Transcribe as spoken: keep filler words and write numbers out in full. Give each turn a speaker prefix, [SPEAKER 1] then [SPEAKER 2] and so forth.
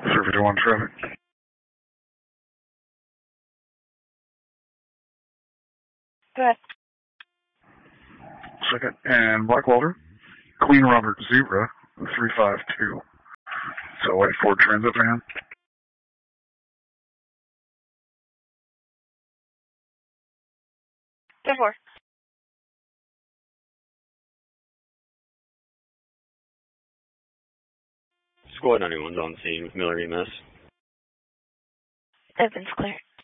[SPEAKER 1] Survey one traffic.
[SPEAKER 2] Go ahead.
[SPEAKER 1] Second, and Blackwalder, Queen Robert Zebra, three five two. So white Ford Transit van.
[SPEAKER 2] ten four.
[SPEAKER 3] Squad ninety-one's on scene with Miller E M S.
[SPEAKER 2] Evan's clear.